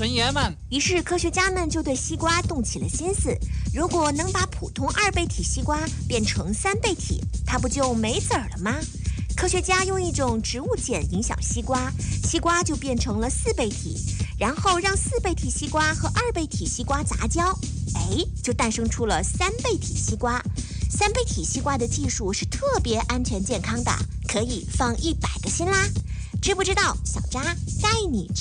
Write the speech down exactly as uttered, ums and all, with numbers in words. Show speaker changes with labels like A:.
A: 纯爷们。
B: 于是科学家们就对西瓜动起了心思，如果能把普通二倍体西瓜变成三倍体，它不就没籽儿了吗？科学家用一种植物碱影响西瓜，西瓜就变成了四倍体，然后让四倍体西瓜和二倍体西瓜杂交，哎，就诞生出了三倍体西瓜。三倍体西瓜的技术是特别安全健康的，可以放一百个心啦。知不知道？小扎带你知。